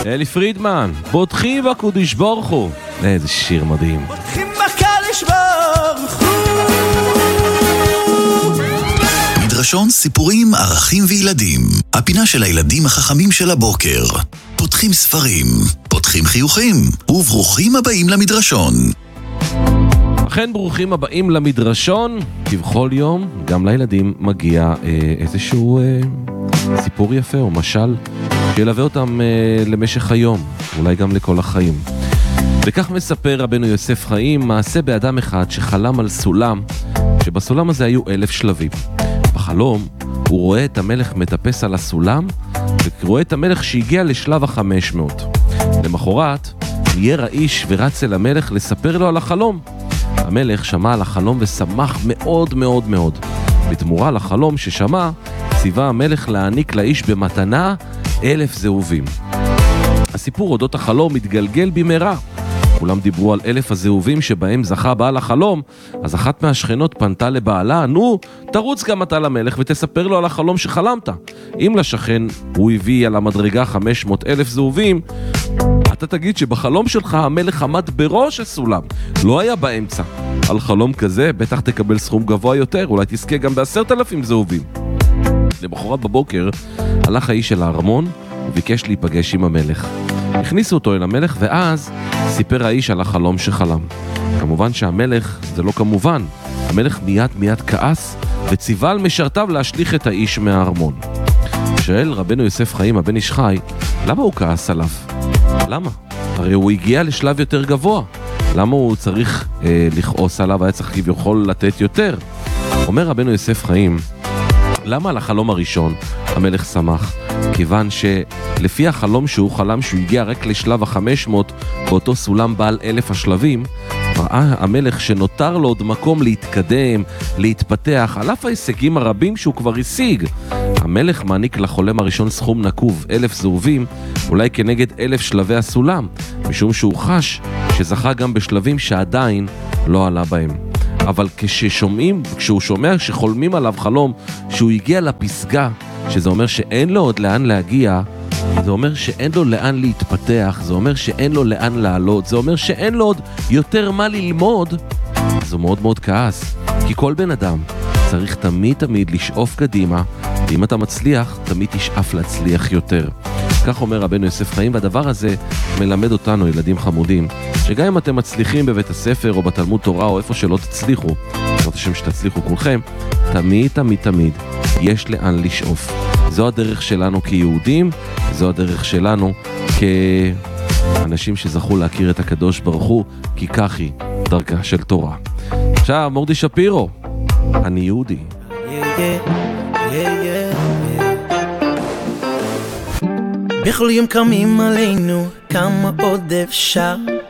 אלי פרידמן, בוטחים בקודש ברוך הוא. איזה שיר מדהים. בוטחים בקודש ברוך הוא. מדרשון, סיפורים, ערכים וילדים. הפינה של הילדים החכמים של הבוקר. פותחים ספרים, פותחים חיוכים, וברוכים הבאים למדרשון. אכן ברוכים הבאים למדרשון, כבכל יום גם לילדים מגיע איזשהו סיפור יפה או משל שילווה אותם למשך היום, אולי גם לכל החיים. וכך מספר רבנו יוסף חיים מעשה באדם אחד שחלם על סולם, שבסולם הזה היו 1000 שלבים. בחלום הוא רואה את המלך מטפס על הסולם, ורואה את המלך שהגיע לשלב 500. למחרת נייר האיש ורץ אל המלך לספר לו על החלום. המלך שמע על החלום ושמח מאוד מאוד מאוד. בתמורה לחלום ששמע, ציווה המלך להעניק לאיש במתנה 1000 זהובים. הסיפור אודות החלום מתגלגל במהרה. כולם דיברו על 1000 הזהובים שבהם זכה בעל החלום, אז אחת מהשכנות פנתה לבעלה, נו, תרוץ גם אתה למלך ותספר לו על החלום שחלמת. אם לשכן הוא הביא על המדרגה 500,000 זהובים, אתה תגיד שבחלום שלך המלך עמד בראש הסולם, לא היה באמצע. על חלום כזה בטח תקבל סכום גבוה יותר, אולי תזכה גם ב10,000 זהובים. למחרת בבוקר הלך האיש אל הארמון וביקש להיפגש עם המלך. הכניסו אותו אל המלך ואז סיפר האיש על החלום שחלם. כמובן שהמלך, זה לא כמובן, המלך מיד כעס וציווה על משרתיו להשליך את האיש מהארמון. שואל רבנו יוסף חיים, הבן איש חי, למה הוא כעס עליו? למה? הרי הוא הגיע לשלב יותר גבוה. למה הוא צריך לכעוס עליו? היה צריך כביכול לתת יותר. אומר רבנו יוסף חיים, למה על החלום הראשון המלך שמח? כיוון שלפי החלום שהוא חלם שהוא הגיע רק לשלב 500 באותו סולם בעל 1000 השלבים, ראה המלך שנותר לו עוד מקום להתקדם, להתפתח, על אף ההישגים הרבים שהוא כבר השיג. המלך מעניק לחולם הראשון סכום נקוב 1000 זהובים, אולי כנגד 1000 שלבי הסולם, משום שהוא חש שזכה גם בשלבים שעדיין לא עלה בהם. אבל כשהוא שומע שחולמים עליו חלום שהוא הגיע לפסגה, שזה אומר שאין לו עוד לאן להגיע, זה אומר שאין לו לאן להתפתח, זה אומר שאין לו לאן לעלות, זה אומר שאין לו עוד יותר מה ללמוד, אז הוא מאוד מאוד כעס. כי כל בן אדם צריך תמיד לשאוף קדימה, ואם אתה מצליח, תמיד תשאף להצליח יותר. כך אומר רבנו יוסף חיים, והדבר הזה מלמד אותנו, ילדים חמודים, שגם אם אתם מצליחים בבית הספר או בתלמוד תורה או איפה שלא תצליחו, זאת השם שתצליחו כולכם, תמיד יש לאן לשאוף. זו הדרך שלנו כיהודים, זו הדרך שלנו כאנשים שזכו להכיר את הקדוש ברוך הוא, כי כך היא דרכה של תורה. עכשיו מורדי שפירו, אני יהודי. בכל יום קמים עלינו, כמה עוד אפשר